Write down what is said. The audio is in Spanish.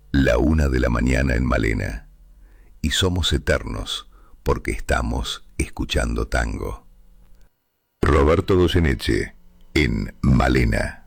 1:00 a.m. en Malena. Y somos eternos porque estamos escuchando tango. Roberto Goyeneche en Malena.